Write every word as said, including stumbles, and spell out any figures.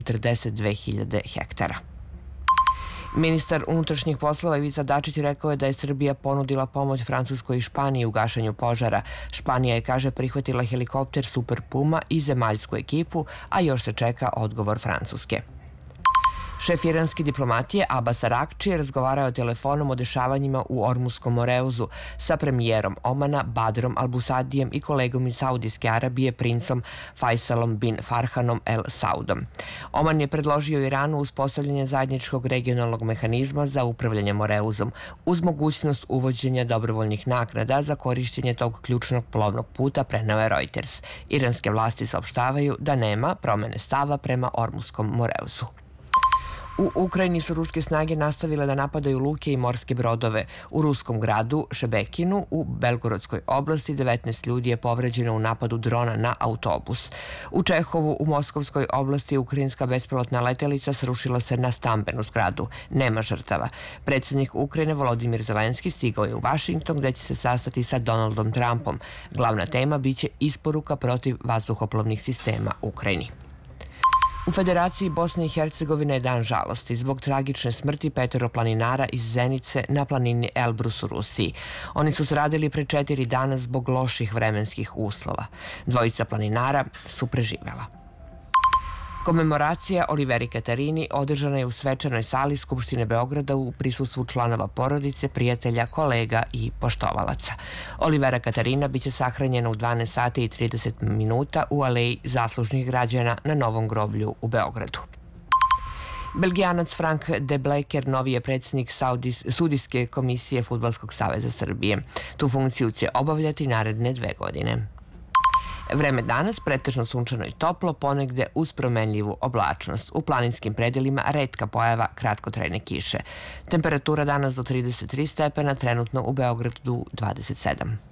četrdeset dve hiljade hektara. Ministar unutrašnjih poslova Ivica Dačić rekao je da je Srbija ponudila pomoć Francuskoj i Španiji u gašenju požara. Španija je, kaže, prihvatila helikopter Super Puma i zemaljsku ekipu, a još se čeka odgovor Francuske. Šef iranske diplomatije Abbas Arakči razgovarao telefonom o dešavanjima u Ormuskom Moreuzu sa premijerom Omana Badrom Al-Busadijem i kolegom iz Saudijske Arabije princom Faisalom bin Farhanom El Saudom. Oman je predložio Iranu uspostavljanje zajedničkog regionalnog mehanizma za upravljanje Moreuzom uz mogućnost uvođenja dobrovoljnih naknada za korišćenje tog ključnog plovnog puta, preneo je Reuters. Iranske vlasti saopštavaju da nema promene stava prema Ormuskom Moreuzu. U Ukrajini su ruske snage nastavile da napadaju luke i morske brodove. U ruskom gradu Šebekinu u Belgorodskoj oblasti devetnaest ljudi je povređeno u napadu drona na autobus. U Čehovu u Moskovskoj oblasti ukrajinska bespilotna letelica srušila se na stambenu zgradu. Nema žrtava. Predsjednik Ukrajine Volodimir Zelenski stigao je u Vašington gde će se sastati sa Donaldom Trumpom. Glavna tema biće isporuka protiv vazduhoplovnih sistema Ukrajini. U Federaciji Bosne i Hercegovine je dan žalosti zbog tragične smrti petoro planinara iz Zenice na planini Elbrus u Rusiji. Oni su sradili pre četiri dana zbog loših vremenskih uslova. Dvojica planinara su preživela. Komemoracija Oliveri Katarini održana je u svečanoj sali Skupštine Beograda u prisustvu članova porodice, prijatelja, kolega i poštovalaca. Olivera Katarina biće sahranjena u dvanaest sati i trideset minuta u aleji zaslužnih građana na Novom groblju u Beogradu. Belgijanac Frank de Bleker novi je predsjednik Sudijske komisije Fudbalskog saveza Srbije. Tu funkciju će obavljati naredne dve godine. Vreme danas pretežno sunčano i toplo, ponegde uz promenljivu oblačnost. U planinskim predelima retka pojava kratkotrajne kiše. Temperatura danas do trideset tri stepena, trenutno u Beogradu dvadeset sedam.